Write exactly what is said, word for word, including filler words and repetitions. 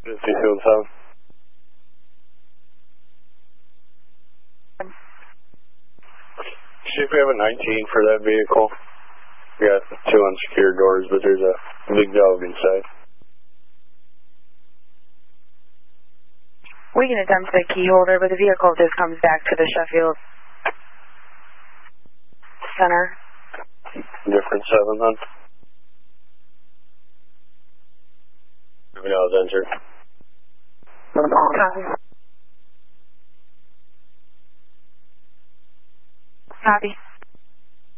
fifty field south. See if we have a nineteen for that vehicle. We got two unsecured doors, but there's a big dog inside. We can attempt the key holder, but the vehicle just comes back to the Sheffield Center. Different seven then. Everything else entered. Copy. Copy.